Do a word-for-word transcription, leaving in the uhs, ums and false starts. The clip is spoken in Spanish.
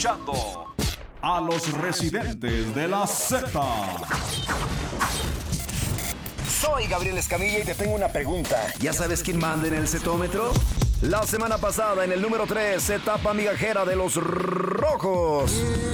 escuchando a los residentes de la Z. Soy Gabriel Escamilla y te tengo una pregunta. ¿Ya sabes quién manda en el cetómetro? La semana pasada, en el número tres, etapa migajera de los rojos.